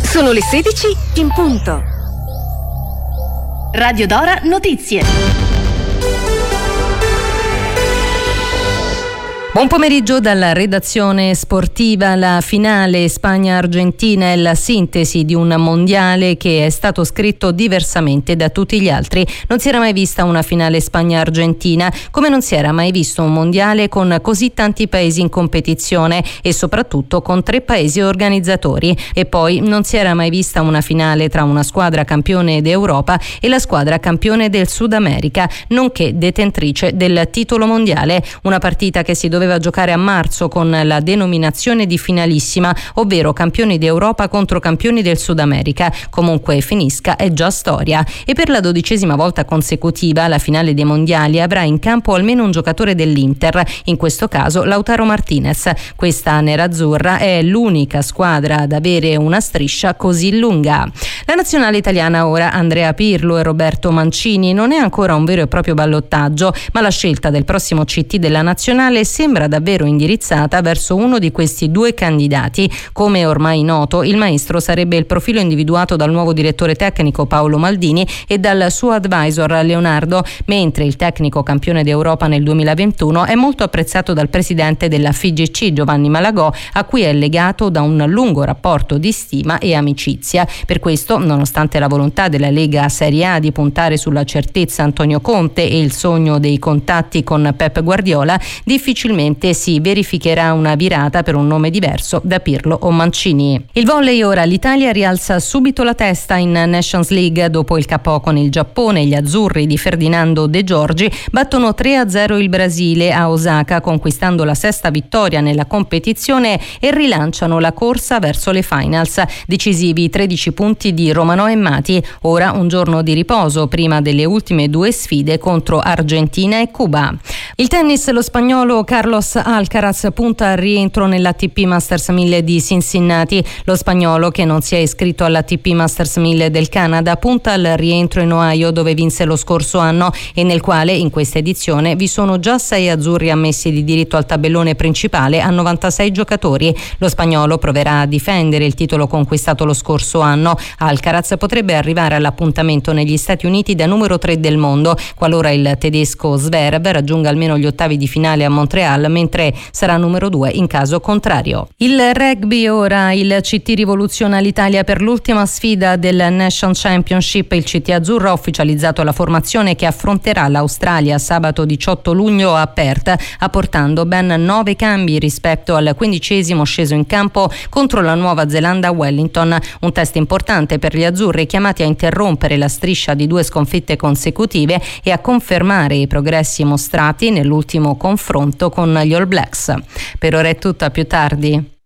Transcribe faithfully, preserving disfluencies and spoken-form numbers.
Sono le sedici in punto. Radio Dora Notizie. Buon pomeriggio dalla redazione sportiva. La finale Spagna-Argentina è la sintesi di un mondiale che è stato scritto diversamente da tutti gli altri. Non si era mai vista una finale Spagna-Argentina, come non si era mai visto un mondiale con così tanti paesi in competizione e soprattutto con tre paesi organizzatori. E poi non si era mai vista una finale tra una squadra campione d'Europa e la squadra campione del Sud America, nonché detentrice del titolo mondiale. Una partita che si doveva giocare a marzo con la denominazione di finalissima, ovvero campioni d'Europa contro campioni del Sud America. Comunque finisca è già storia. E per la dodicesima volta consecutiva la finale dei mondiali avrà in campo almeno un giocatore dell'Inter, in questo caso Lautaro Martinez. Questa nerazzurra è l'unica squadra ad avere una striscia così lunga. La nazionale italiana ora, Andrea Pirlo e Roberto Mancini, non è ancora un vero e proprio ballottaggio, ma la scelta del prossimo C T della nazionale sembra davvero indirizzata verso uno di questi due candidati. Come ormai noto, il maestro sarebbe il profilo individuato dal nuovo direttore tecnico Paolo Maldini e dal suo advisor Leonardo, mentre il tecnico campione d'Europa nel duemilaventuno è molto apprezzato dal presidente della F I G C Giovanni Malagò, a cui è legato da un lungo rapporto di stima e amicizia. Per questo, nonostante la volontà della Lega Serie A di puntare sulla certezza Antonio Conte e il sogno dei contatti con Pep Guardiola, difficilmente si verificherà una virata per un nome diverso da Pirlo o Mancini. Il volley ora, l'Italia rialza subito la testa in Nations League dopo il K O con il Giappone. Gli azzurri di Ferdinando De Giorgi battono tre a zero il Brasile a Osaka, conquistando la sesta vittoria nella competizione e rilanciano la corsa verso le finals. Decisivi tredici punti di Romano e Mati. Ora un giorno di riposo prima delle ultime due sfide contro Argentina e Cuba. Il tennis, lo spagnolo Carlos Alcaraz punta al rientro nell'A T P Masters mille di Cincinnati. Lo spagnolo, che non si è iscritto all'A T P Masters mille del Canada, punta al rientro in Ohio, dove vinse lo scorso anno e nel quale in questa edizione vi sono già sei azzurri ammessi di diritto al tabellone principale a novantasei giocatori. Lo spagnolo proverà a difendere il titolo conquistato lo scorso anno. Alcaraz potrebbe arrivare all'appuntamento negli Stati Uniti da numero tre del mondo, qualora il tedesco Zverev raggiunga almeno gli ottavi di finale a Montreal, mentre sarà numero due in caso contrario. Il rugby ora, il C T rivoluziona l'Italia per l'ultima sfida del Nation Championship. Il C T azzurro ha ufficializzato la formazione che affronterà l'Australia sabato diciotto luglio a Perth, apportando ben nove cambi rispetto al quindicesimo sceso in campo contro la Nuova Zelanda a Wellington. Un test importante per gli azzurri, chiamati a interrompere la striscia di due sconfitte consecutive e a confermare i progressi mostrati nell'ultimo confronto con gli All Blacks. Per ora è tutto, a più tardi.